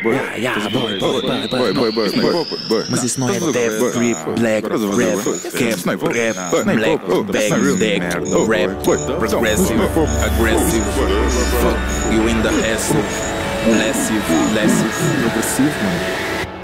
Mas isso não é death, grip, black, rap, cap, rap, black, bag, deck, rap, progressive, aggressive, fuck you in the acid, massive, progressivo, mano.